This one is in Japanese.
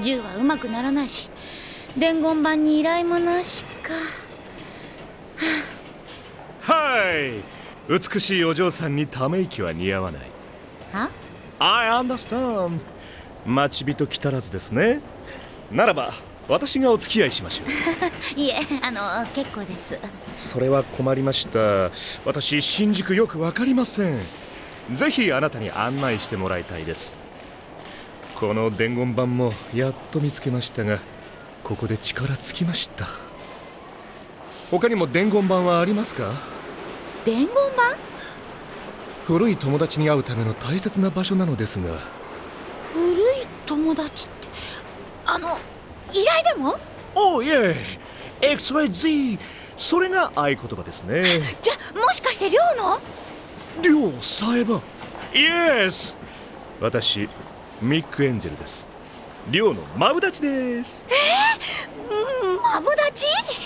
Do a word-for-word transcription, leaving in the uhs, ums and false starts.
銃はうまくならないし、伝言板に依頼もなしか。 はい、美しいお嬢さんにため息は似合わない。 は I understand。 待ち人来たらずですね。ならば私がお付き合いしましょう。 いえ、あの結構です。 それは困りました。私新宿よくわかりません。ぜひあなたに案内してもらいたいです。この伝言板もやっと見つけましたが、ここで力尽きました。他にも伝言板はありますか？ 伝言板？ 古い友達に会うための大切な場所なのですが。 古い友達ってあの依頼でも？ おういえ エックスワイゼット、 それが合言葉ですね。 じゃもしかして寮の？ 寮さえば。イエス、私ミック・エンジェルです。寮のマブダチです。 えー、マブダチ？